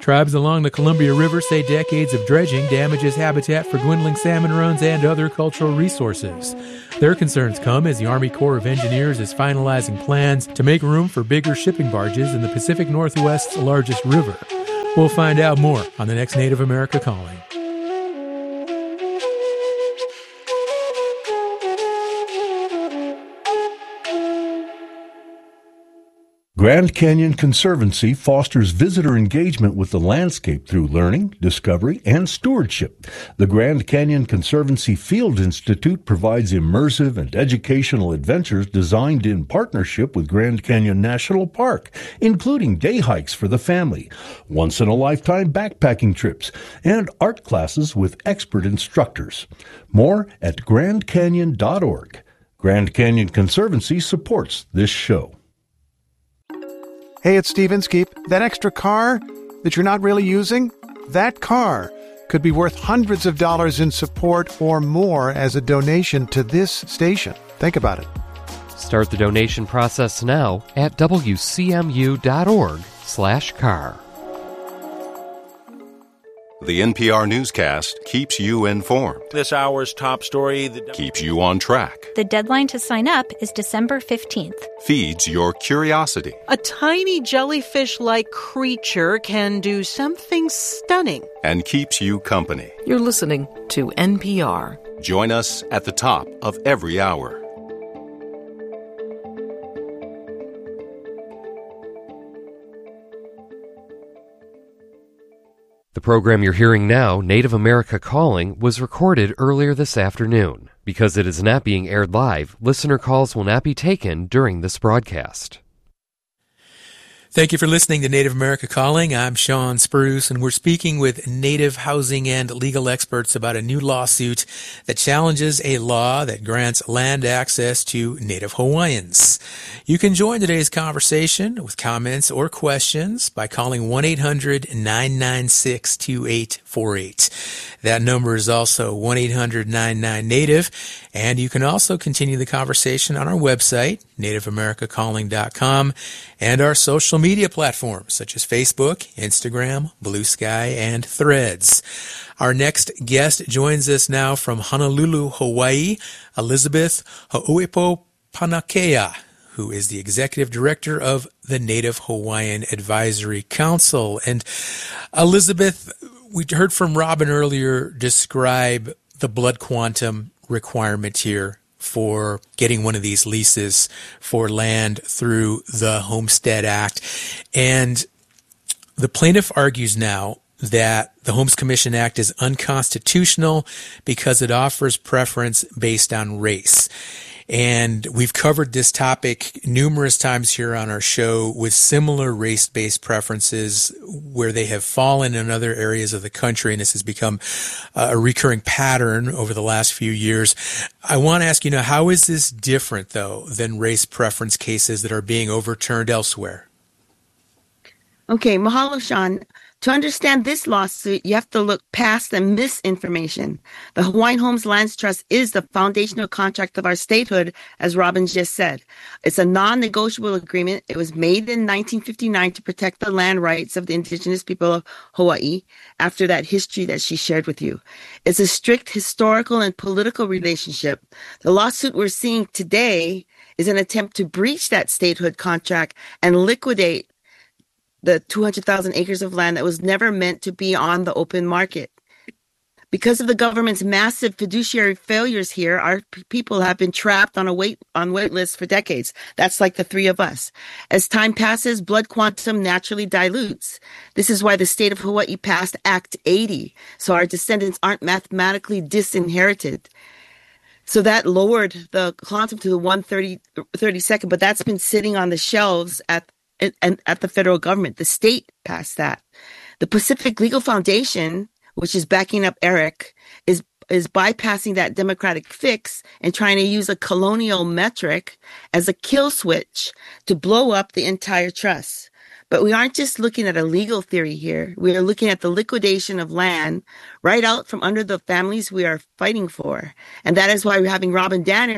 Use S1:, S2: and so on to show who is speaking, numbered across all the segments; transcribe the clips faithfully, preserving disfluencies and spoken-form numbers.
S1: Tribes along the Columbia River say decades of dredging damages habitat for dwindling salmon runs and other cultural resources. Their concerns come as the Army Corps of Engineers is finalizing plans to make room for bigger shipping barges in the Pacific Northwest's largest river. We'll find out more on the next Native America Calling.
S2: Grand Canyon Conservancy fosters visitor engagement with the landscape through learning, discovery, and stewardship. The Grand Canyon Conservancy Field Institute provides immersive and educational adventures designed in partnership with Grand Canyon National Park, including day hikes for the family, once-in-a-lifetime backpacking trips, and art classes with expert instructors. More at grand canyon dot org. Grand Canyon Conservancy supports this show.
S3: Hey, it's Steve Inskeep. That extra car that you're not really using, that car could be worth hundreds of dollars in support or more as a donation to this station. Think about it.
S4: Start the donation process now at W C M U dot org slash car.
S5: The N P R newscast keeps you informed.
S6: This hour's top story that
S5: keeps you on track.
S7: The deadline to sign up is December fifteenth.
S5: Feeds your curiosity.
S8: A tiny jellyfish-like creature can do something stunning.
S5: And keeps you company.
S9: You're listening to N P R.
S5: Join us at the top of every hour.
S4: The program you're hearing now, Native America Calling, was recorded earlier this afternoon. Because it is not being aired live, listener calls will not be taken during this broadcast.
S1: Thank you for listening to Native America Calling. I'm Sean Spruce, and we're speaking with Native housing and legal experts about a new lawsuit that challenges a law that grants land access to Native Hawaiians. You can join today's conversation with comments or questions by calling one eight hundred nine nine six two eight four eight. That number is also one eight hundred nine nine Native, and you can also continue the conversation on our website, native america calling dot com, and our social media platforms such as Facebook, Instagram, Blue Sky, and Threads. Our next guest joins us now from Honolulu, Hawaii, Elizabeth Ho'opopanakea, who is the executive director of the Native Hawaiian Advisory Council. And Elizabeth, we heard from Robin earlier describe the blood quantum requirement here for getting one of these leases for land through the Homestead Act. And the plaintiff argues now that the Homes Commission Act is unconstitutional because it offers preference based on race. And we've covered this topic numerous times here on our show with similar race-based preferences where they have fallen in other areas of the country, and this has become a recurring pattern over the last few years. I want to ask you now, how is this different, though, than race preference cases that are being overturned elsewhere?
S10: Okay, mahalo, Sean. To understand this lawsuit, you have to look past the misinformation. The Hawaiian Homes Lands Trust is the foundational contract of our statehood, as Robin just said. It's a non-negotiable agreement. It was made in nineteen fifty-nine to protect the land rights of the indigenous people of Hawaii after that history that she shared with you. It's a strict historical and political relationship. The lawsuit we're seeing today is an attempt to breach that statehood contract and liquidate the two hundred thousand acres of land that was never meant to be on the open market. Because of the government's massive fiduciary failures here, our p- people have been trapped on a wait on wait lists for decades. That's like the three of us. As time passes, blood quantum naturally dilutes. This is why the state of Hawaii passed Act eighty, so our descendants aren't mathematically disinherited. So that lowered the quantum to the one thirty-second, but that's been sitting on the shelves at and at the federal government. The state passed that. The Pacific Legal Foundation, which is backing up Eric, is is bypassing that democratic fix and trying to use a colonial metric as a kill switch to blow up the entire trust. But we aren't just looking at a legal theory here. We are looking at the liquidation of land right out from under the families we are fighting for. And that is why we're having Robin Danner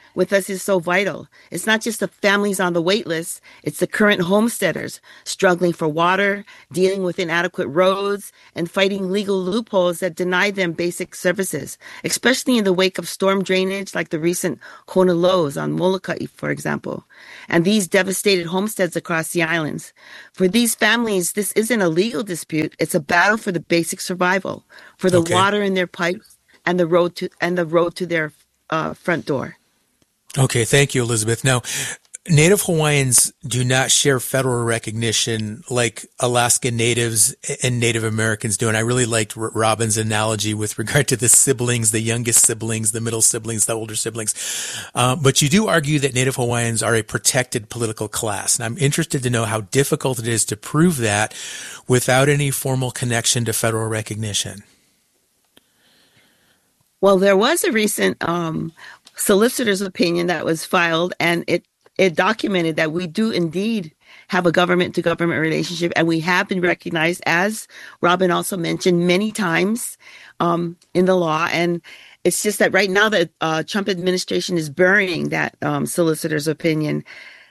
S10: with us is so vital. It's not just the families on the wait list, it's the current homesteaders struggling for water, dealing with inadequate roads, and fighting legal loopholes that deny them basic services, especially in the wake of storm drainage like the recent Kona lows on Molokai, for example, and these devastated homesteads across the islands. For these families, this isn't a legal dispute, it's a battle for the basic survival, for the
S1: Okay.
S10: water in their pipes and the road to and the road to their uh, front door.
S1: Okay, thank you, Elizabeth. Now, Native Hawaiians do not share federal recognition like Alaska Natives and Native Americans do. And I really liked Robin's analogy with regard to the siblings, the youngest siblings, the middle siblings, the older siblings. Uh, but you do argue that Native Hawaiians are a protected political class. And I'm interested to know how difficult it is to prove that without any formal connection to federal recognition.
S10: Well, there was a recent um, solicitor's opinion that was filed, and it, it documented that we do indeed have a government-to-government relationship, and we have been recognized, as Robin also mentioned, many times um, in the law. And it's just that right now the uh, Trump administration is burying that um, solicitor's opinion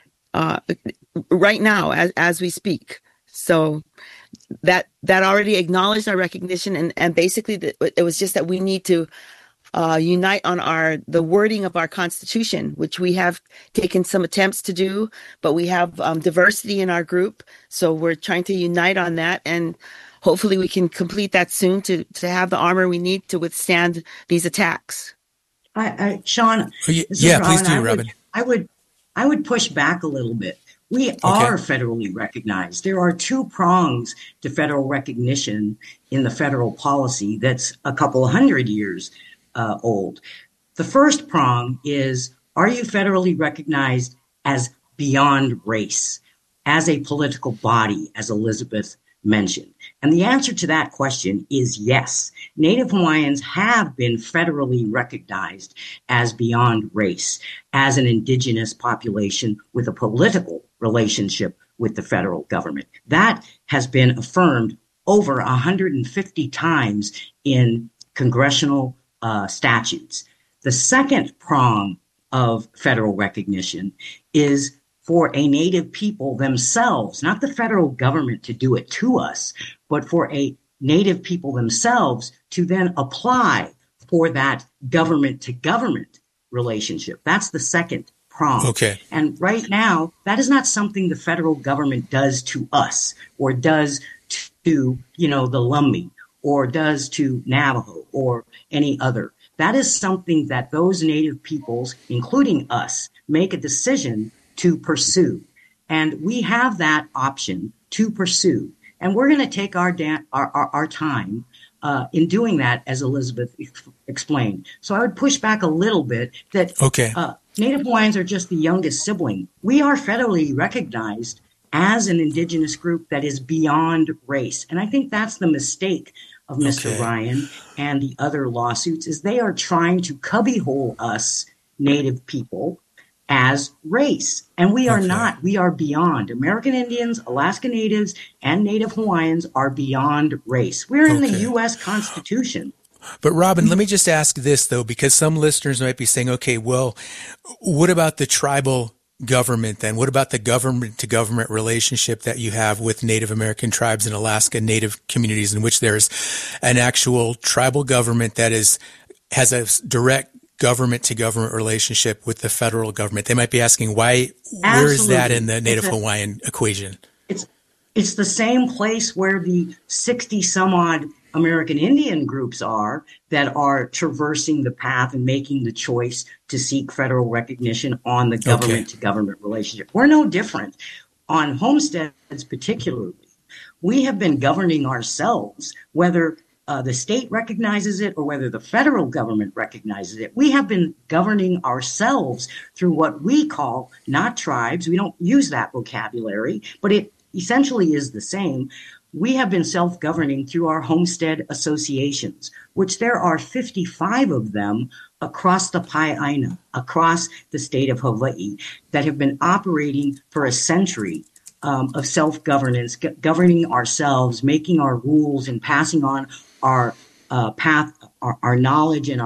S10: uh, right now as, as we speak. So that that already acknowledged our recognition, and, and basically the, it was just that we need to Uh, unite on our the wording of our Constitution, which we have taken some attempts to do, but we have um, diversity in our group, so we're trying to unite on that, and hopefully we can complete that soon to to have the armor we need to withstand these attacks.
S11: I, I Sean,
S1: oh, yeah, yeah please do,
S11: I
S1: Robin.
S11: Would, I would I would push back a little bit. We
S1: okay.
S11: are federally recognized. There are two prongs to federal recognition in the federal policy that's a couple hundred years Uh, old. The first prong is, are you federally recognized as beyond race, as a political body, as Elizabeth mentioned? And the answer to that question is yes. Native Hawaiians have been federally recognized as beyond race, as an indigenous population with a political relationship with the federal government. That has been affirmed over one hundred fifty times in congressional Uh, statutes. The second prong of federal recognition is for a Native people themselves, not the federal government to do it to us, but for a Native people themselves to then apply for that government to government relationship. That's the second prong.
S1: Okay.
S11: And right now, that is not something the federal government does to us or does to, you know, the Lumbee or does to Navajo or any other. That is something that those Native peoples, including us, make a decision to pursue. And we have that option to pursue. And we're going to take our, da- our, our, our time uh, in doing that, as Elizabeth ex- explained. So I would push back a little bit that
S1: okay.
S11: uh, Native Hawaiians are just the youngest sibling. We are federally recognized as an indigenous group that is beyond race. And I think that's the mistake of Mister
S1: Okay.
S11: Ryan and the other lawsuits, is they are trying to cubbyhole us Native people as race. And we are
S1: Okay.
S11: not. We are beyond. American Indians, Alaska Natives, and Native Hawaiians are beyond race. We're in
S1: Okay.
S11: the U S Constitution.
S1: But Robin, let me just ask this, though, because some listeners might be saying, okay, well, what about the tribal government then? What about the government to government relationship that you have with Native American tribes in Alaska, Native communities in which there's an actual tribal government that is has a direct government to government relationship with the federal government? They might be asking, why, where is that in the Native
S11: It's a-
S1: Hawaiian equation?
S11: It's it's the same place where the sixty some odd American Indian groups are that are traversing the path and making the choice to seek federal recognition on the government to government relationship. We're no different. On homesteads particularly, we have been governing ourselves, whether uh, the state recognizes it or whether the federal government recognizes it. We have been governing ourselves through what we call, not tribes, we don't use that vocabulary, but it essentially is the same. We have been self-governing through our homestead associations, which there are fifty-five of them across the Pai'aina, across the state of Hawaii, that have been operating for a century um, of self-governance, g- governing ourselves, making our rules and passing on our uh, path, our, our knowledge and our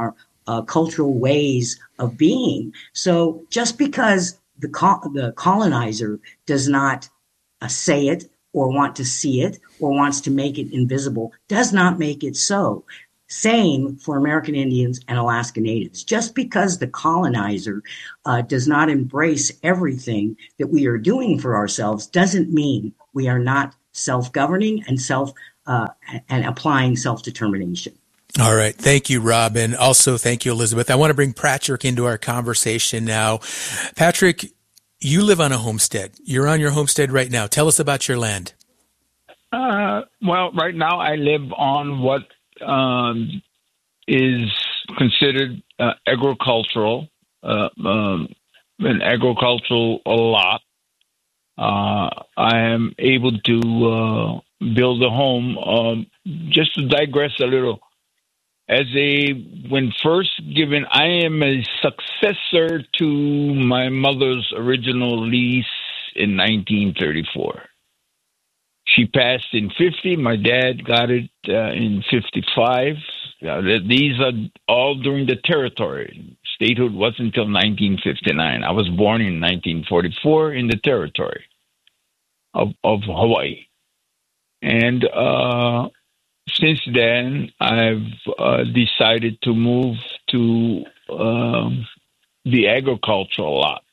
S11: uh, cultural ways of being. So just because the co- the colonizer does not uh, say it or want to see it or wants to make it invisible does not make it so. Same for American Indians and Alaska Natives. Just because the colonizer uh, does not embrace everything that we are doing for ourselves doesn't mean we are not self-governing and self uh, and applying self-determination.
S1: All right. Thank you, Rob. And also thank you, Elizabeth. I want to bring Patrick into our conversation now. Patrick, you live on a homestead. You're on your homestead right now. Tell us about your land.
S12: Uh, well, right now I live on what um, is considered uh, agricultural, uh, um, an agricultural lot. Uh, I am able to uh, build a home. Um, just to digress a little, as a when first given, I am a successor to my mother's original lease in nineteen thirty-four. She passed in fifty. My dad got it uh, in fifty-five. Uh, these are all during the territory. Statehood wasn't until nineteen fifty-nine. I was born in nineteen forty-four in the territory of, of Hawaii. And uh, since then, I've uh, decided to move to um, the agricultural lot.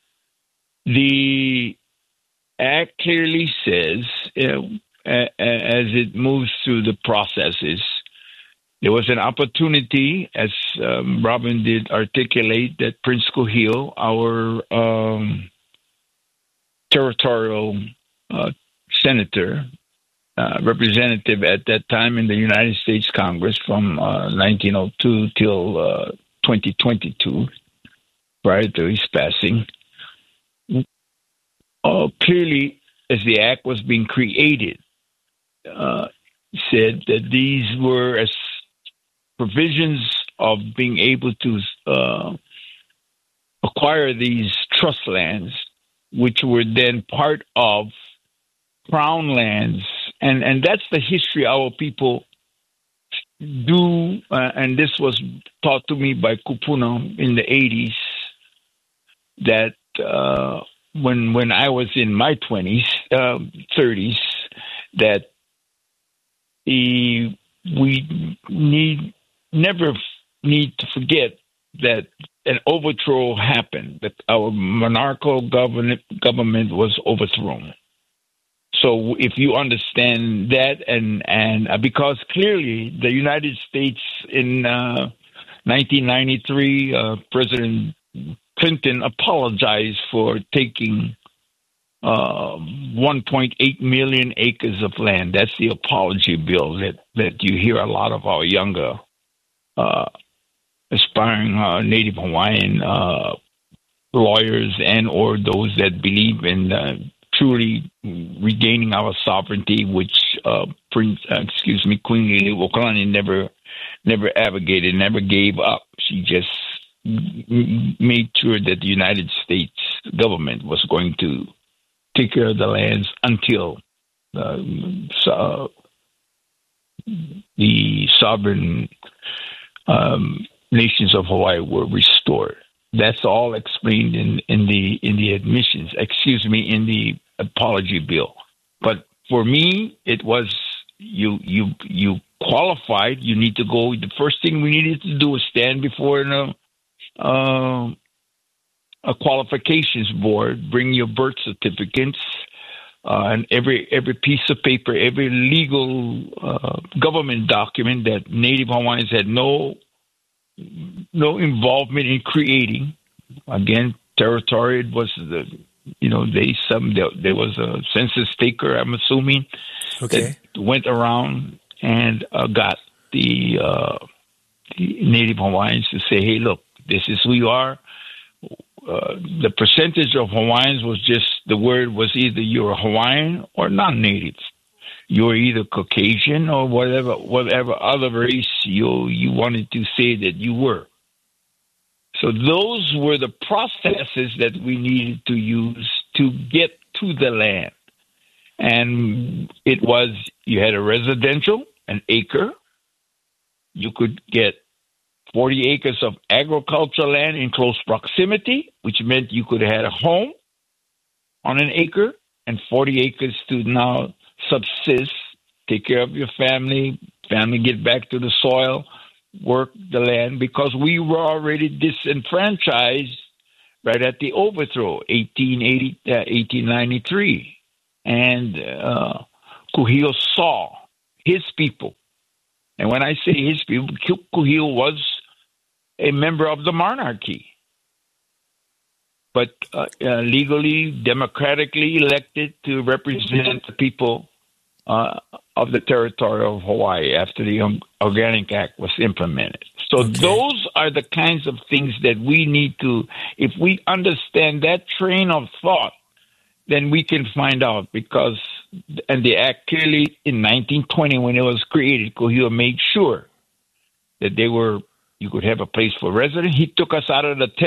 S12: The Act clearly says, uh, as it moves through the processes, there was an opportunity, as um, Robin did articulate, that Prince Kuhio, our um, territorial uh, senator, uh, representative at that time in the United States Congress from uh, nineteen oh two till uh, twenty twenty-two, prior to his passing, uh, clearly, as the act was being created, uh, said that these were as provisions of being able to uh, acquire these trust lands, which were then part of crown lands. And, and that's the history our people do. Uh, and this was taught to me by Kupuna in the eighties, that uh, when when I was in my twenties, uh, thirties, that the, we need never need to forget that an overthrow happened, that our monarchical government government was overthrown. So if you understand that, and and uh, because clearly the United States in uh, nineteen ninety-three, uh, President Clinton apologized for taking uh, one point eight million acres of land. That's the apology bill that, that you hear a lot of our younger uh, aspiring uh, Native Hawaiian uh, lawyers and or those that believe in uh, truly regaining our sovereignty, which uh, Prince, uh, excuse me, Queen Liliuokalani never, never advocated, never gave up. She just made sure that the United States government was going to take care of the lands until uh, uh, the sovereign um, nations of Hawaii were restored. That's all explained in, in the in the admissions, excuse me, in the apology bill. But for me, it was you you you qualified. You need to go. The first thing we needed to do was stand before an, uh, a qualifications board, bring your birth certificates, uh, and every every piece of paper, every legal uh, government document that Native Hawaiians had no. no involvement in creating. Again, territory was the, you know, they some there, there was a census taker, I'm assuming,
S1: okay,
S12: that went around and uh, got the, uh, the Native Hawaiians to say, hey, look, this is who you are. Uh, the percentage of Hawaiians was just, the word was either you're a Hawaiian or non-native. You're either Caucasian or whatever whatever other race you you wanted to say that you were. So those were the processes that we needed to use to get to the land. And it was, you had a residential, an acre. You could get forty acres of agricultural land in close proximity, which meant you could have had a home on an acre, and forty acres to now subsist, take care of your family, family get back to the soil, work the land, because we were already disenfranchised right at the overthrow, eighteen eighty, uh, eighteen ninety-three. And uh, Kuhio saw his people. And when I say his people, Kuhio was a member of the monarchy, but uh, uh, legally, democratically elected to represent the people uh, of the territory of Hawaii after the Organic Act was implemented. So okay. Those are the kinds of things that we need to, if we understand that train of thought, then we can find out, because, and the act clearly in nineteen twenty, when it was created, Kuhio made sure that they were, you could have a place for residents. He took us out of the